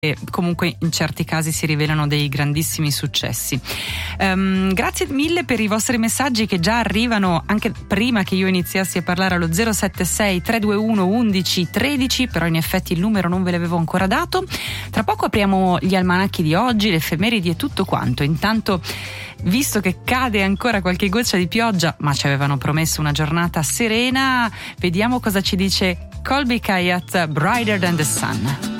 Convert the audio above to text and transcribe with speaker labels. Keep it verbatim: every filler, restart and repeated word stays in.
Speaker 1: e comunque in certi casi si rivelano dei grandissimi successi. Um, grazie mille per i vostri messaggi che già arrivano anche prima che io iniziassi a parlare allo zero sette sei tre due uno undici tredici, però in effetti il numero non ve l'avevo ancora dato. Tra poco apriamo gli almanacchi di oggi, le effeméridi e tutto quanto. Intanto, visto che cade ancora qualche goccia di pioggia, ma ci avevano promesso una giornata serena, vediamo cosa ci dice Colby Kayat, Brighter Than the Sun.